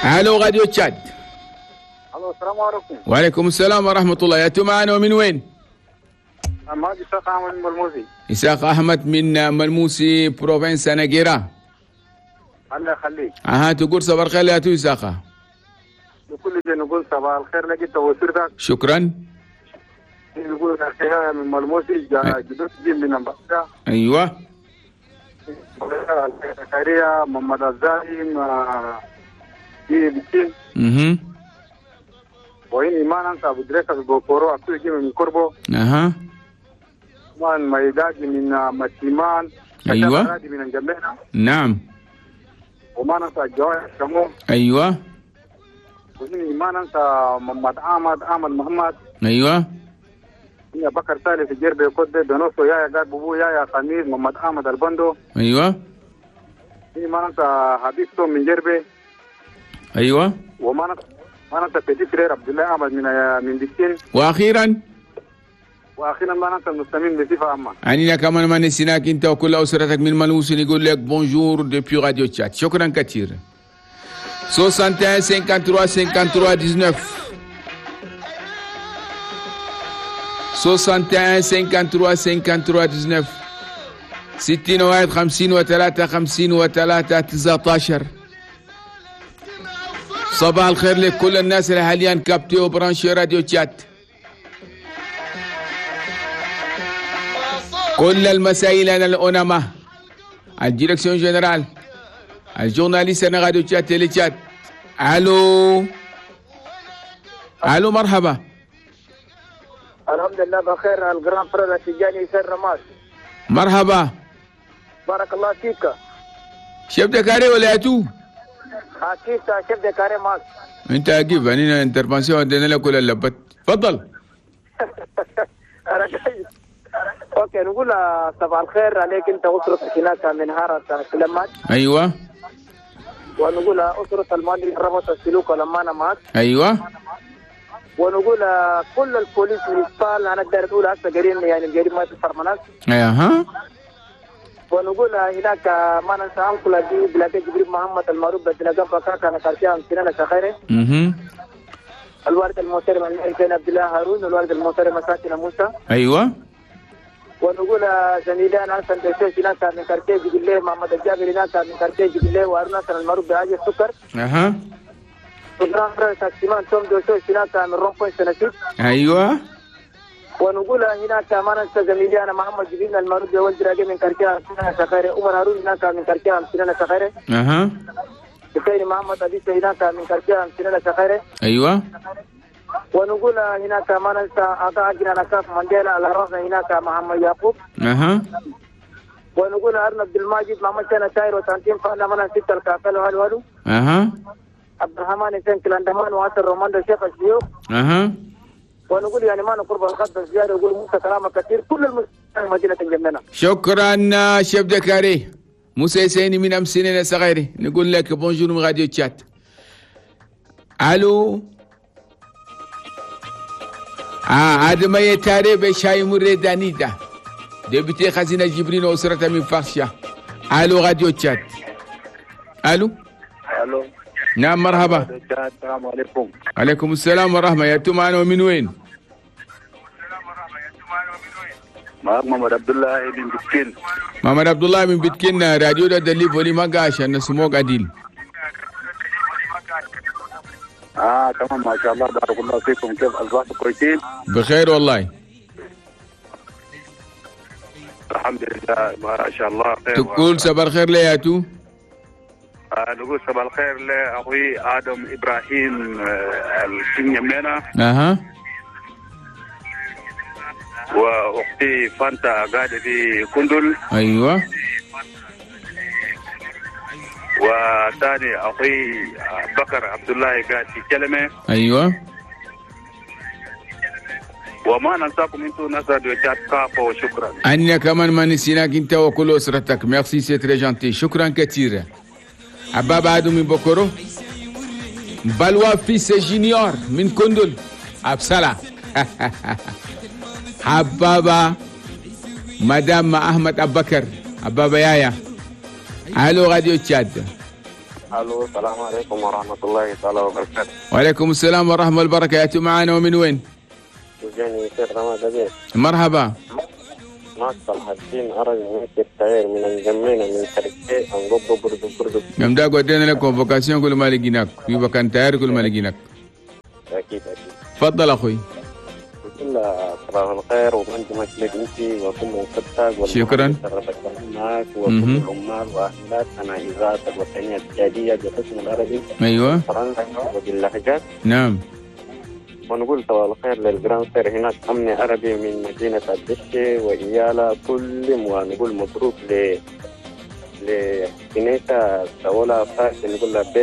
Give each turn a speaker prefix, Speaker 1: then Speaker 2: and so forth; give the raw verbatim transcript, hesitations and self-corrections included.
Speaker 1: الو راديو تشاد.
Speaker 2: الو السلام عليكم.
Speaker 1: وعليكم السلام ورحمة الله. يا معنا ومن وين؟
Speaker 2: معك إسحاق أحمد من ملموسي.
Speaker 1: إسحاق أحمد من ملموسي بروفنس نجيرة.
Speaker 2: الله يخليك.
Speaker 1: أها تقول صباح الخير يا تو إسحاق.
Speaker 2: لكل شيء نقول صباح الخير لك أنت وأسرتك.
Speaker 1: شكرا.
Speaker 2: نقول أخيها من ملموسي جدوس جيم من أمبارح.
Speaker 1: أيوة.
Speaker 2: خيرية محمد الزاهي في بكين.
Speaker 1: اها.
Speaker 2: وين إيمان أنت أبو دريكة بوكورو أكتر جيم من كوربو.
Speaker 1: أها.
Speaker 2: مان ميداج من ماتيمان.
Speaker 1: أيوة.
Speaker 2: من الجميع.
Speaker 1: نعم.
Speaker 2: وما أنت جواه كمو.
Speaker 1: أيوة.
Speaker 2: وين إيمان أنت محمد أحمد أحمد محمد.
Speaker 1: أيوة.
Speaker 2: يا بكر سالي في جربي كود بنوسو يا يا قاد بوبو يا يا خميس محمد أحمد البندو.
Speaker 1: أيوة.
Speaker 2: إيمان أنت حبيب توم من جربي.
Speaker 1: أيوة.
Speaker 2: وما أنت ما أنت بدي ترير عبد الله أحمد من من دكين.
Speaker 1: وأخيرا.
Speaker 2: وأخيرا ما أنت المستمعين بصفة عامة.
Speaker 1: أنا كمان ما نسيناك أنت وكل أسرتك من ملموس نقول لك بونجور ديبي راديو تشات. شكرا كثير. soixante et un cinquante-trois cinquante-trois dix-neuf soixante et un cinquante-trois cinquante-trois dix-neuf ستين واحد خمسين وثلاثة خمسين وثلاثة تسعة عشر. صباح الخير لكل الناس اللي حاليا كابتي وبرانشي راديو تشات. كل المسائل أنا الأونما الديركسيون جنرال الجورناليست أنا راديو تشات تيلي تشات. ألو ألو مرحبا.
Speaker 2: الحمد لله بخير. الجران فريد التجاني سير رماس.
Speaker 1: مرحبا.
Speaker 2: بارك الله فيك.
Speaker 1: شيف دكاري ولا أتو؟
Speaker 2: أكيد شيف دكاري ماك.
Speaker 1: أنت أجيب أنا انترفانسيون عندنا لك كل اللبت. تفضل.
Speaker 2: أنا جاي. أوكي نقول صباح الخير عليك أنت أسرتك هناك من هارة سليمان.
Speaker 1: أيوة.
Speaker 2: ونقول أسرة المالي ربط السلوك والأمانة معك.
Speaker 1: أيوة.
Speaker 2: ونقول كل البوليس والإسبال أنا أقدر أقول هسه قريب يعني القريب ما يتصر مناس.
Speaker 1: أها.
Speaker 2: ونقول هناك ما ننسى أنكل دي بلاقي جبريل محمد المعروف بتلاقى بكاكا أنا كارتيا أمسينا شخيرة.
Speaker 1: اها.
Speaker 2: الوالد المحترم الملك عبد الله هارون والوالد المحترم مساكن موسى.
Speaker 1: أيوة.
Speaker 2: ونقول زميلان حسن بيسوس هناك من كارتيا جبريل محمد الجابر هناك من كارتيا جبريل وهارون حسن المعروف بهاجي السكر.
Speaker 1: أها.
Speaker 2: وجران فرد تاكسيمان توم دوسوس هناك من رومبوين سنسيب.
Speaker 1: أيوة.
Speaker 2: ونقول هناك ما ننسى زميلي محمد جبريل المعروف بولد راجع من كارتيا أمسينا شخيرة. عمر هارون هناك من كارتيا أمسينا شخيرة.
Speaker 1: أها.
Speaker 2: بخير محمد أبي هناك من كارتيا أمسينا شخيرة.
Speaker 1: أيوة.
Speaker 2: ونقول هناك ما ننسى أعضاء جنان كاف مانديلا على رأس هناك محمد يعقوب.
Speaker 1: أها.
Speaker 2: ونقول أرنب عبد الماجد محمد سنة شاير وتانتين فانا من ستة الكافل وهلو هلو.
Speaker 1: أها.
Speaker 2: عبد الرحمن حسين كلاندمان وعصر رومان الشيخ الشيوخ.
Speaker 1: أها.
Speaker 2: ونقول يعني ما نقرب الخط الزيادة ويقول موسى كلامه كثير كل المسلمين مدينة جنبنا.
Speaker 1: شكرا شيف دكاري. موسى سيني من أمسيننا صغيري نقول لك بونجور من راديو تشات. ألو. آه هذا ما يتاري بشاي مريداني ده ديبتي خزينة جبرين وأسرة من فرشة. ألو راديو تشات. ألو.
Speaker 2: ألو.
Speaker 1: نعم مرحبا.
Speaker 2: السلام عليكم.
Speaker 1: عليكم السلام ورحمة. يا تو معنا ومن وين؟
Speaker 2: معك محمد عبد الله من بتكين.
Speaker 1: محمد عبد الله من بتكين. راديو ده دليل فولي ما قاش أنا سموك عديل.
Speaker 2: آه تمام ما شاء الله بارك الله فيكم. كيف أصبحتوا كويسين؟
Speaker 1: بخير والله.
Speaker 2: الحمد لله ما شاء الله خير.
Speaker 1: تقول صباح الخير لي يا تو؟
Speaker 2: آه نقول صباح الخير لأخوي آدم إبراهيم آه الكنيمينا.
Speaker 1: أها.
Speaker 2: وأختي فانتا قاعدة في كندل.
Speaker 1: أيوة.
Speaker 2: وثاني أخوي بكر عبد الله قاعد في كلمة.
Speaker 1: أيوة.
Speaker 2: وما ننساكم انتم ناس راديو تشات كافة وشكرا.
Speaker 1: أنا كمان ما نسيناك أنت وكل أسرتك. ميرسي سي تري جانتي. شكرا كثير. أبابا عدو من بوكورو. بلوى فيس جونيور من كندل. أبسلا. أبابا مدام أحمد أبو بكر. أبابا يايا. ألو راديو تشات.
Speaker 3: الو السلام عليكم ورحمة الله تعالى وبركاته.
Speaker 1: وعليكم السلام ورحمة الله وبركاته. معنا ومن وين؟
Speaker 3: وجاني يصير رمضان أبيض.
Speaker 1: مرحبا.
Speaker 3: معك صلاح الدين عربي من التغيير من الجمينة من كركي أنقض بردو بردو.
Speaker 1: يوم دا قدنا لك كونفوكاسيون كل ما لقيناك في مكان تاير كل ما لقيناك.
Speaker 3: أكيد أكيد.
Speaker 1: تفضل أخوي.
Speaker 3: كل صباح الخير وأنت مسلك أنت وكل مفتاق.
Speaker 1: شكرا.
Speaker 3: معك وكل العمال وأهلات أنا إذاعة الوطنية الجديدة بقسم العربي.
Speaker 1: أيوة.
Speaker 3: فرنسا وباللهجات.
Speaker 1: نعم.
Speaker 3: ونقول صباح الخير للجراند سير هناك أمن عربي من مدينة الدشة وإيالا كل ونقول مبروك ل لكنيسة دولة فاس نقول لها